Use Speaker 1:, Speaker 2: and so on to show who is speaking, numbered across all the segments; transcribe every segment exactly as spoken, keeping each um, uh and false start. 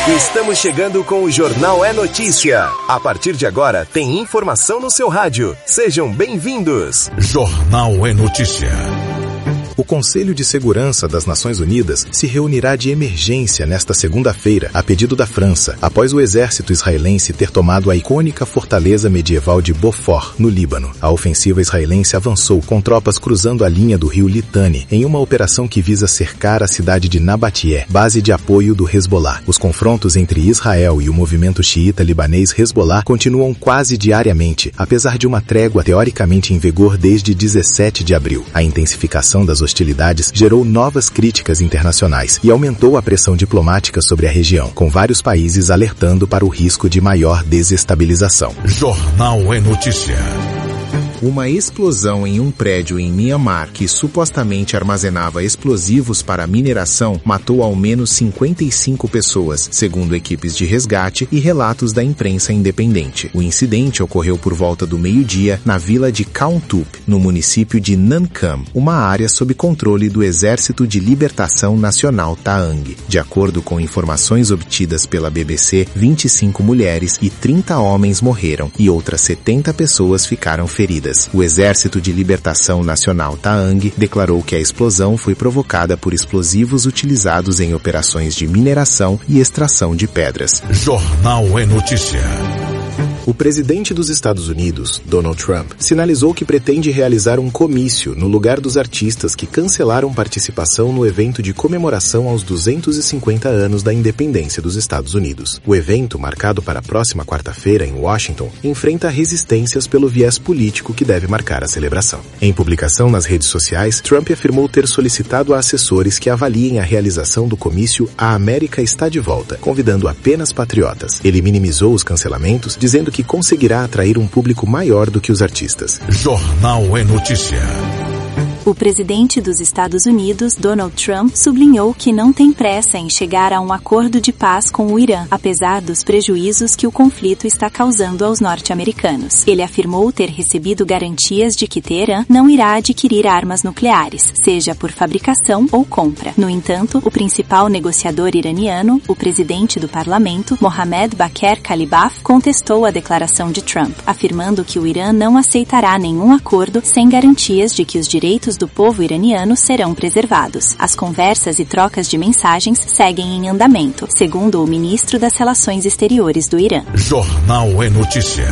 Speaker 1: Estamos chegando com o Jornal é Notícia. A partir de agora, tem informação no seu rádio. Sejam bem-vindos.
Speaker 2: Jornal é Notícia.
Speaker 3: O Conselho de Segurança das Nações Unidas se reunirá de emergência nesta segunda-feira, a pedido da França, após o exército israelense ter tomado a icônica fortaleza medieval de Beaufort, no Líbano. A ofensiva israelense avançou com tropas cruzando a linha do rio Litani, em uma operação que visa cercar a cidade de Nabatieh, base de apoio do Hezbollah. Os confrontos entre Israel e o movimento xiita libanês Hezbollah continuam quase diariamente, apesar de uma trégua teoricamente em vigor desde dezessete de abril. A intensificação das hostilidades gerou novas críticas internacionais e aumentou a pressão diplomática sobre a região, com vários países alertando para o risco de maior desestabilização.
Speaker 2: Jornal é Notícia.
Speaker 4: Uma explosão em um prédio em Mianmar que supostamente armazenava explosivos para mineração matou ao menos cinquenta e cinco pessoas, segundo equipes de resgate e relatos da imprensa independente. O incidente ocorreu por volta do meio-dia na vila de Kauntup, no município de Nankam, uma área sob controle do Exército de Libertação Nacional Taang. De acordo com informações obtidas pela B B C, vinte e cinco mulheres e trinta homens morreram e outras setenta pessoas ficaram feridas. O Exército de Libertação Nacional Taang declarou que a explosão foi provocada por explosivos utilizados em operações de mineração e extração de pedras.
Speaker 2: Jornal é Notícia.
Speaker 3: O presidente dos Estados Unidos, Donald Trump, sinalizou que pretende realizar um comício no lugar dos artistas que cancelaram participação no evento de comemoração aos duzentos e cinquenta anos da independência dos Estados Unidos. O evento, marcado para a próxima quarta-feira em Washington, enfrenta resistências pelo viés político que deve marcar a celebração. Em publicação nas redes sociais, Trump afirmou ter solicitado a assessores que avaliem a realização do comício A América Está de Volta, convidando apenas patriotas. Ele minimizou os cancelamentos, dizendo que que conseguirá atrair um público maior do que os artistas.
Speaker 2: Jornal é Notícia.
Speaker 5: O presidente dos Estados Unidos, Donald Trump, sublinhou que não tem pressa em chegar a um acordo de paz com o Irã, apesar dos prejuízos que o conflito está causando aos norte-americanos. Ele afirmou ter recebido garantias de que Teherã não irá adquirir armas nucleares, seja por fabricação ou compra. No entanto, o principal negociador iraniano, o presidente do parlamento, Mohammad Baqir Kalibaf, contestou a declaração de Trump, afirmando que o Irã não aceitará nenhum acordo sem garantias de que os direitos do povo iraniano serão preservados. As conversas e trocas de mensagens seguem em andamento, segundo o ministro das Relações Exteriores do Irã.
Speaker 2: Jornal é Notícia.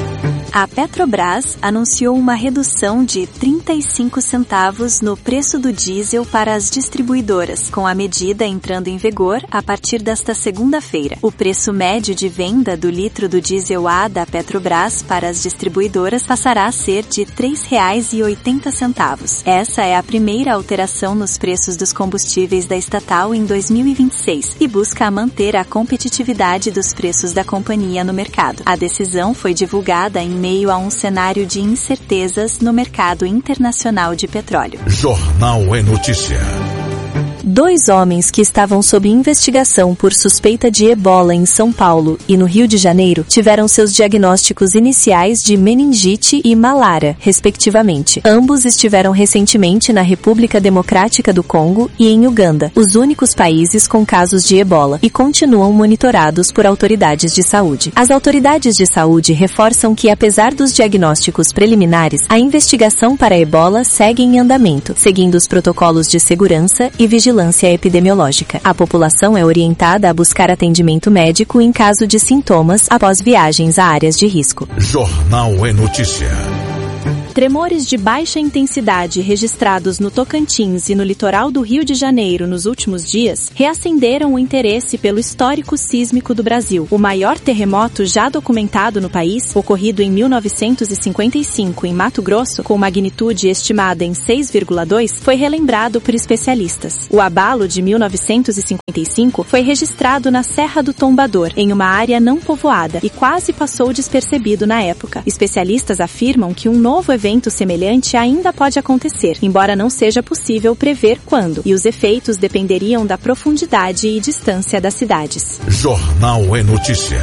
Speaker 5: A Petrobras anunciou uma redução de trinta e cinco centavos no preço do diesel para as distribuidoras, com a medida entrando em vigor a partir desta segunda-feira. O preço médio de venda do litro do diesel A da Petrobras para as distribuidoras passará a ser de três reais e oitenta centavos. Essa é a primeira alteração nos preços dos combustíveis da estatal em dois mil e vinte e seis e busca manter a competitividade dos preços da companhia no mercado. A decisão foi divulgada em meio a um cenário de incertezas no mercado internacional de petróleo.
Speaker 2: Jornal é Notícia.
Speaker 5: Dois homens que estavam sob investigação por suspeita de ebola em São Paulo e no Rio de Janeiro tiveram seus diagnósticos iniciais de meningite e malária, respectivamente. Ambos estiveram recentemente na República Democrática do Congo e em Uganda, os únicos países com casos de ebola, e continuam monitorados por autoridades de saúde. As autoridades de saúde reforçam que, apesar dos diagnósticos preliminares, a investigação para ebola segue em andamento, seguindo os protocolos de segurança e vigilância epidemiológica. A população é orientada a buscar atendimento médico em caso de sintomas após viagens a áreas de risco.
Speaker 2: Jornal é Notícia.
Speaker 5: Tremores de baixa intensidade registrados no Tocantins e no litoral do Rio de Janeiro nos últimos dias reacenderam o interesse pelo histórico sísmico do Brasil. O maior terremoto já documentado no país, ocorrido em mil novecentos e cinquenta e cinco em Mato Grosso, com magnitude estimada em seis vírgula dois, foi relembrado por especialistas. O abalo de mil novecentos e cinquenta e cinco foi registrado na Serra do Tombador, em uma área não povoada, e quase passou despercebido na época. Especialistas afirmam que um novo evento evento semelhante ainda pode acontecer, embora não seja possível prever quando, e os efeitos dependeriam da profundidade e distância das cidades.
Speaker 2: Jornal é Notícia.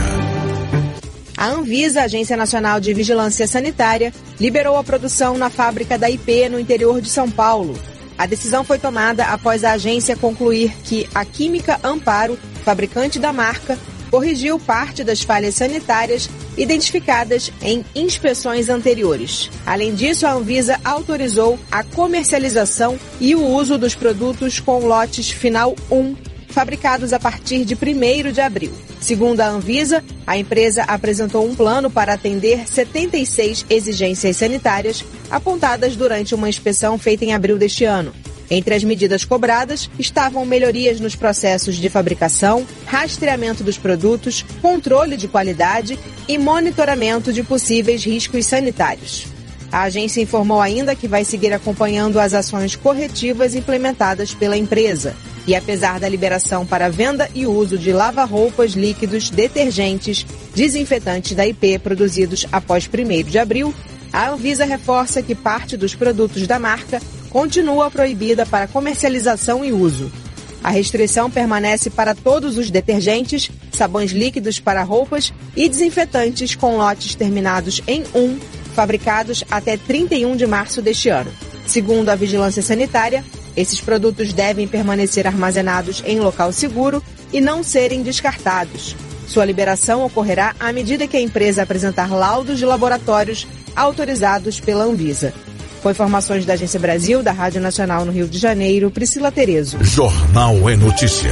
Speaker 6: A Anvisa, Agência Nacional de Vigilância Sanitária, liberou a produção na fábrica da I P no interior de São Paulo. A decisão foi tomada após a agência concluir que a Química Amparo, fabricante da marca, corrigiu parte das falhas sanitárias identificadas em inspeções anteriores. Além disso, a Anvisa autorizou a comercialização e o uso dos produtos com lotes final um, fabricados a partir de primeiro de abril. Segundo a Anvisa, a empresa apresentou um plano para atender setenta e seis exigências sanitárias apontadas durante uma inspeção feita em abril deste ano. Entre as medidas cobradas estavam melhorias nos processos de fabricação, rastreamento dos produtos, controle de qualidade e monitoramento de possíveis riscos sanitários. A agência informou ainda que vai seguir acompanhando as ações corretivas implementadas pela empresa. E apesar da liberação para venda e uso de lava-roupas, líquidos, detergentes, desinfetantes da I P produzidos após primeiro de abril, a Anvisa reforça que parte dos produtos da marca continua proibida para comercialização e uso. A restrição permanece para todos os detergentes, sabões líquidos para roupas e desinfetantes com lotes terminados em um, fabricados até trinta e um de março deste ano. Segundo a Vigilância Sanitária, esses produtos devem permanecer armazenados em local seguro e não serem descartados. Sua liberação ocorrerá à medida que a empresa apresentar laudos de laboratórios autorizados pela Anvisa. Com informações da Agência Brasil, da Rádio Nacional no Rio de Janeiro, Priscila Terezo.
Speaker 2: Jornal é Notícia.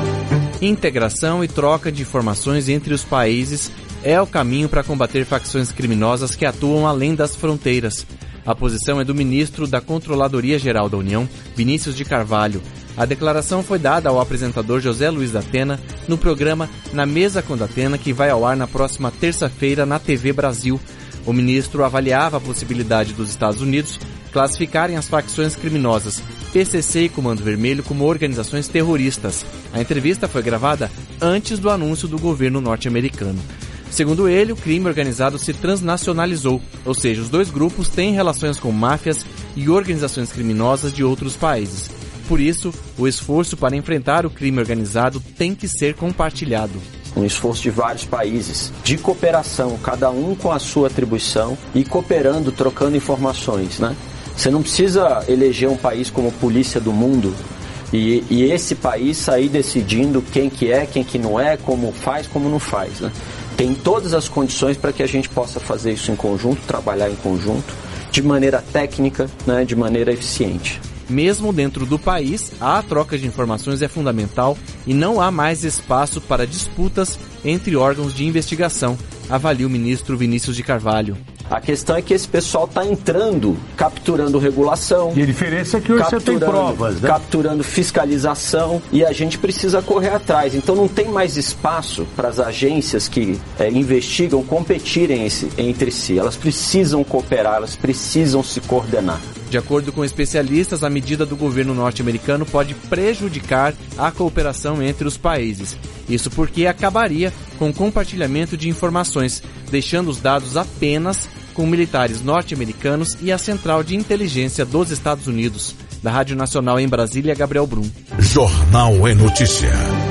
Speaker 7: Integração e troca de informações entre os países é o caminho para combater facções criminosas que atuam além das fronteiras. A posição é do ministro da Controladoria Geral da União, Vinícius de Carvalho. A declaração foi dada ao apresentador José Luiz da Atena no programa Na Mesa com Datena, que vai ao ar na próxima terça-feira na T V Brasil. O ministro avaliava a possibilidade dos Estados Unidos classificarem as facções criminosas P C C e Comando Vermelho como organizações terroristas. A entrevista foi gravada antes do anúncio do governo norte-americano. Segundo ele, o crime organizado se transnacionalizou, ou seja, os dois grupos têm relações com máfias e organizações criminosas de outros países. Por isso, o esforço para enfrentar o crime organizado tem que ser compartilhado.
Speaker 8: Um esforço de vários países, de cooperação, cada um com a sua atribuição e cooperando, trocando informações, né? Você não precisa eleger um país como polícia do mundo e, e esse país sair decidindo quem que é, quem que não é, como faz, como não faz, né? Tem todas as condições para que a gente possa fazer isso em conjunto, trabalhar em conjunto, de maneira técnica, né, de maneira eficiente.
Speaker 7: Mesmo dentro do país, a troca de informações é fundamental e não há mais espaço para disputas entre órgãos de investigação, avalia o ministro Vinícius de Carvalho.
Speaker 8: A questão é que esse pessoal está entrando, capturando regulação.
Speaker 9: E a diferença é que hoje você tem provas, né?
Speaker 8: Capturando fiscalização e a gente precisa correr atrás. Então não tem mais espaço para as agências que é, investigam competirem esse, entre si. Elas precisam cooperar, elas precisam se coordenar.
Speaker 7: De acordo com especialistas, a medida do governo norte-americano pode prejudicar a cooperação entre os países. Isso porque acabaria com o compartilhamento de informações, deixando os dados apenas com militares norte-americanos e a Central de Inteligência dos Estados Unidos. Da Rádio Nacional em Brasília, Gabriel Brum.
Speaker 2: Jornal é Notícia.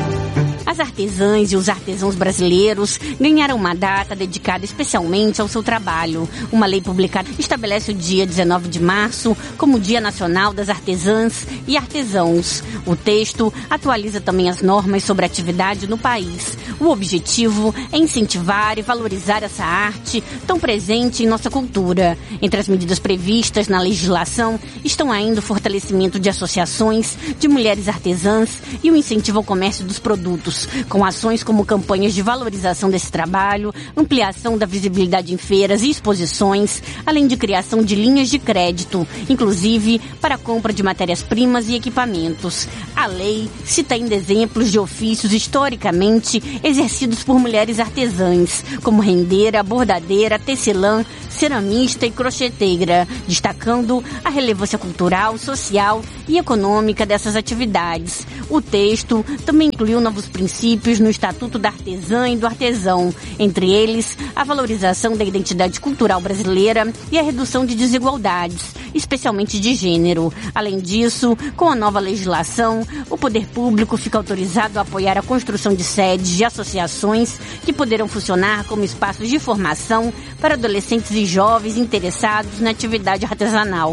Speaker 10: As artesãs e os artesãos brasileiros ganharam uma data dedicada especialmente ao seu trabalho. Uma lei publicada estabelece o dia dezenove de março como Dia Nacional das Artesãs e Artesãos. O texto atualiza também as normas sobre a atividade no país. O objetivo é incentivar e valorizar essa arte tão presente em nossa cultura. Entre as medidas previstas na legislação estão ainda o fortalecimento de associações de mulheres artesãs e o incentivo ao comércio dos produtos, com ações como campanhas de valorização desse trabalho, ampliação da visibilidade em feiras e exposições, além de criação de linhas de crédito, inclusive para a compra de matérias-primas e equipamentos. A lei cita ainda exemplos de ofícios historicamente exercidos por mulheres artesãs, como rendeira, bordadeira, tecelã, ceramista e crocheteira, destacando a relevância cultural, social e econômica dessas atividades. O texto também incluiu novos princípios no Estatuto da Artesã e do Artesão, entre eles a valorização da identidade cultural brasileira e a redução de desigualdades, especialmente de gênero. Além disso, com a nova legislação, o poder público fica autorizado a apoiar a construção de sedes de associações que poderão funcionar como espaços de formação para adolescentes e jovens interessados na atividade artesanal.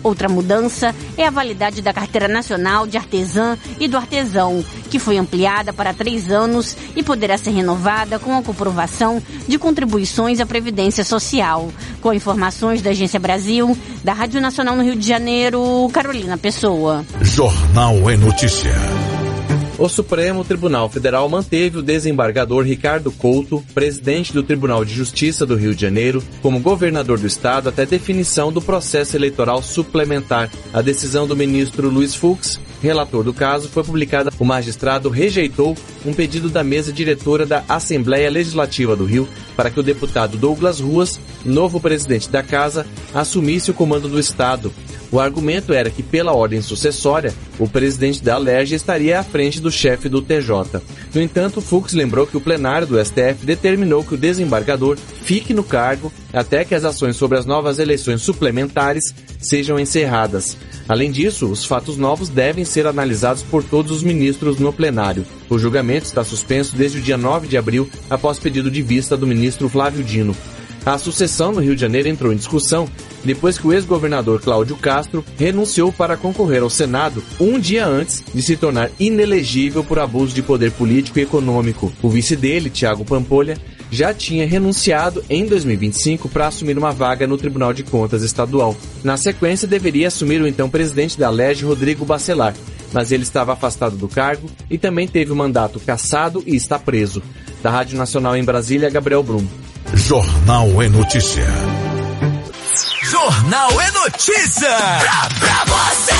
Speaker 10: Outra mudança é a validade da Carteira Nacional de Artesã e do Artesão, que foi ampliada para três anos e poderá ser renovada com a comprovação de contribuições à Previdência Social. Com informações da Agência Brasil, da Rádio Nacional no Rio de Janeiro, Carolina Pessoa.
Speaker 2: Jornal é Notícia.
Speaker 7: O Supremo Tribunal Federal manteve o desembargador Ricardo Couto, presidente do Tribunal de Justiça do Rio de Janeiro, como governador do estado até definição do processo eleitoral suplementar. A decisão do ministro Luiz Fux, relator do caso, foi publicada. O magistrado rejeitou um pedido da mesa diretora da Assembleia Legislativa do Rio para que o deputado Douglas Ruas, novo presidente da casa, assumisse o comando do estado. O argumento era que, pela ordem sucessória, o presidente da Alerj estaria à frente do chefe do T J. No entanto, Fux lembrou que o plenário do S T F determinou que o desembargador fique no cargo até que as ações sobre as novas eleições suplementares sejam encerradas. Além disso, os fatos novos devem ser analisados por todos os ministros no plenário. O julgamento está suspenso desde o dia nove de abril, após pedido de vista do ministro Flávio Dino. A sucessão no Rio de Janeiro entrou em discussão depois que o ex-governador Cláudio Castro renunciou para concorrer ao Senado um dia antes de se tornar inelegível por abuso de poder político e econômico. O vice dele, Thiago Pampolha, já tinha renunciado em dois mil e vinte e cinco para assumir uma vaga no Tribunal de Contas Estadual. Na sequência, deveria assumir o então presidente da Alerj, Rodrigo Bacelar, mas ele estava afastado do cargo e também teve o mandato cassado e está preso. Da Rádio Nacional em Brasília, Gabriel Brum.
Speaker 2: Jornal é Notícia.
Speaker 11: Jornal é Notícia. Pra, pra você.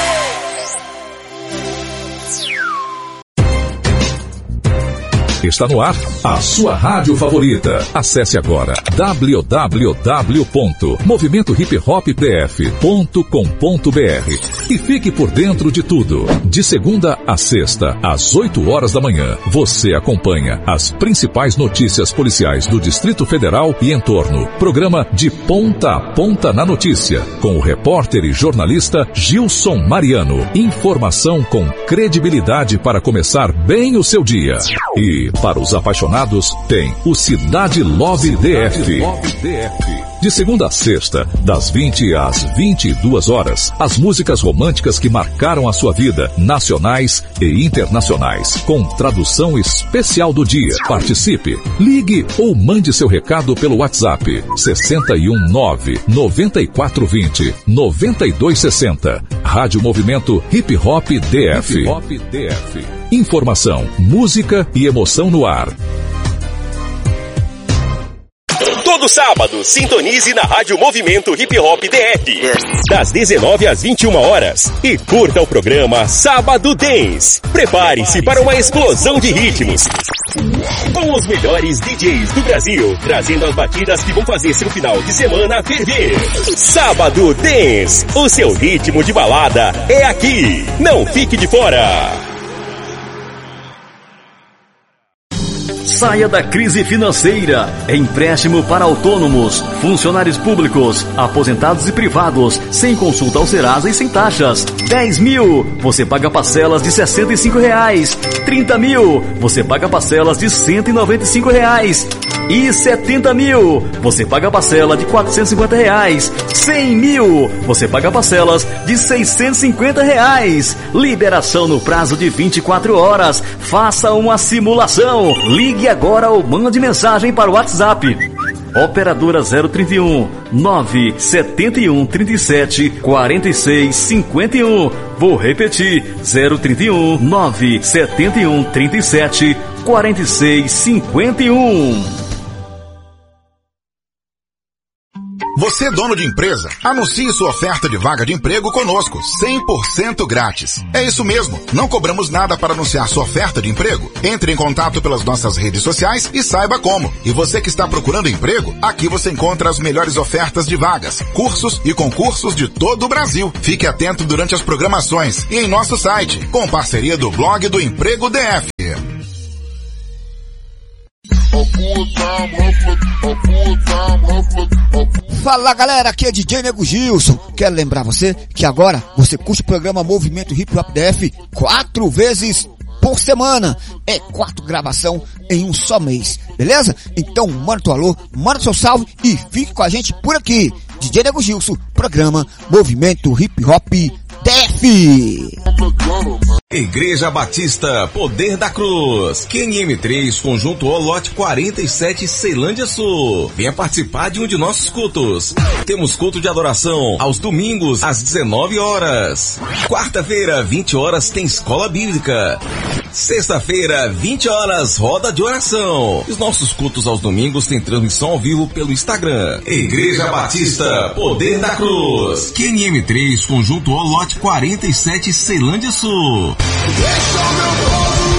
Speaker 2: Está no ar a sua rádio favorita. Acesse agora w w w ponto movimento hip hop p f ponto com ponto b r e fique por dentro de tudo. De segunda a sexta, às oito horas da manhã, você acompanha as principais notícias policiais do Distrito Federal e entorno. Programa De Ponta a Ponta na Notícia, com o repórter e jornalista Gilson Mariano. Informação com credibilidade para começar bem o seu dia. E para os apaixonados, tem o Cidade Love D F. De segunda a sexta, das vinte às vinte e duas horas, as músicas românticas que marcaram a sua vida, nacionais e internacionais, com tradução especial do dia. Participe, ligue ou mande seu recado pelo WhatsApp sessenta e um nove, noventa e quatro vinte, noventa e dois sessenta. Rádio Movimento Hip Hop D F. Hip Hop D F. Informação, música e emoção no ar.
Speaker 12: Todo sábado, sintonize na Rádio Movimento Hip Hop D F, das dezenove às vinte e uma horas, e curta o programa Sábado Dance. Prepare-se para uma explosão de ritmos, com os melhores D Js do Brasil, trazendo as batidas que vão fazer seu final de semana ferver. Sábado Dance, o seu ritmo de balada é aqui. Não fique de fora.
Speaker 13: Saia da crise financeira. Empréstimo para autônomos, funcionários públicos, aposentados e privados, sem consulta ao Serasa e sem taxas. dez mil, você paga parcelas de sessenta e cinco reais. trinta mil, você paga parcelas de cento e noventa e cinco reais. E setenta mil, você paga parcela de quatrocentos e cinquenta reais. cem mil, você paga parcelas de seiscentos e cinquenta reais. Liberação no prazo de vinte e quatro horas. Faça uma simulação. Ligue agora ou mande mensagem para o WhatsApp. Operadora zero trinta e um, nove sete um, trinta e sete, quarenta e seis, cinquenta e um. Vou repetir, zero trinta e um, nove sete um, trinta e sete, quarenta e seis, cinquenta e um.
Speaker 14: Você é dono de empresa? Anuncie sua oferta de vaga de emprego conosco, cem por cento grátis. É isso mesmo, não cobramos nada para anunciar sua oferta de emprego. Entre em contato pelas nossas redes sociais e saiba como. E você que está procurando emprego, aqui você encontra as melhores ofertas de vagas, cursos e concursos de todo o Brasil. Fique atento durante as programações e em nosso site, com parceria do blog do Emprego D F.
Speaker 15: Fala galera, aqui é D J Nego Gilson. Quero lembrar você que agora você curte o programa Movimento Hip Hop D F quatro vezes por semana. É quatro gravação em um só mês, beleza? Então manda teu alô, manda seu salve e fique com a gente por aqui. D D J Nego Gilson, programa Movimento Hip Hop D F.
Speaker 16: Igreja Batista Poder da Cruz, Q N M três, Conjunto O, lote quarenta e sete, Ceilândia Sul. Venha participar de um de nossos cultos. Temos culto de adoração aos domingos às dezenove horas. Quarta-feira, vinte horas, tem escola bíblica. Sexta-feira, vinte horas, roda de oração. Os nossos cultos aos domingos têm transmissão ao vivo pelo Instagram. Igreja Batista Poder da Cruz, Q N M três, Conjunto O, lote quarenta e sete, Ceilândia Sul.
Speaker 11: Deixa o meu povo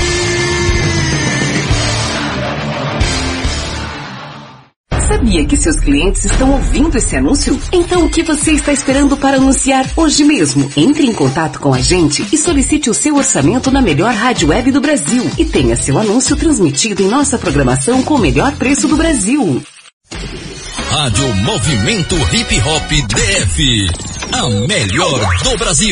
Speaker 11: ir.
Speaker 17: Sabia que seus clientes estão ouvindo esse anúncio? Então o que você está esperando para anunciar hoje mesmo? Entre em contato com a gente e solicite o seu orçamento na melhor rádio web do Brasil e tenha seu anúncio transmitido em nossa programação com o melhor preço do Brasil.
Speaker 12: Rádio Movimento Hip Hop D F, a melhor do Brasil.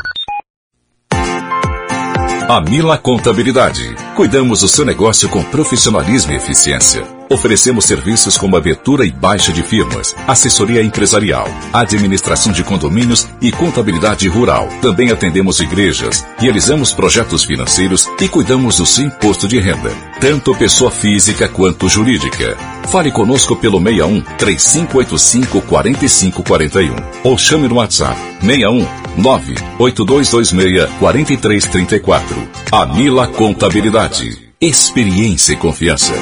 Speaker 12: Amila Contabilidade. Cuidamos do seu negócio com profissionalismo e eficiência. Oferecemos serviços como abertura e baixa de firmas, assessoria empresarial, administração de condomínios e contabilidade rural. Também atendemos igrejas, realizamos projetos financeiros e cuidamos do seu imposto de renda, tanto pessoa física quanto jurídica. Fale conosco pelo seis um, três cinco oito cinco, quatro cinco quatro um ou chame no WhatsApp seis um, nove oito dois dois seis, quatro três três quatro. Amila Contabilidade. Experiência e confiança.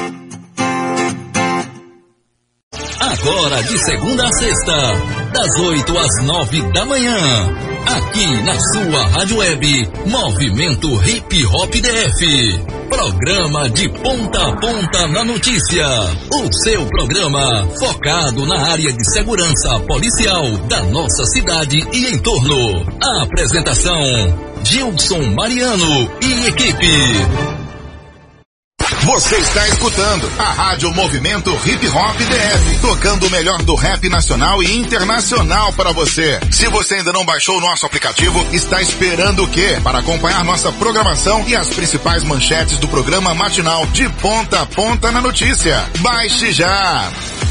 Speaker 12: Agora de segunda a sexta, das oito às nove da manhã, aqui na sua rádio web, Movimento Hip Hop D F. Programa de ponta a ponta na notícia. O seu programa focado na área de segurança policial da nossa cidade e entorno. A apresentação, Gilson Mariano e equipe.
Speaker 14: Você está escutando a Rádio Movimento Hip Hop D F, tocando o melhor do rap nacional e internacional para você. Se você ainda não baixou o nosso aplicativo, está esperando o quê? Para acompanhar nossa programação e as principais manchetes do programa matinal de ponta a ponta na notícia. Baixe já!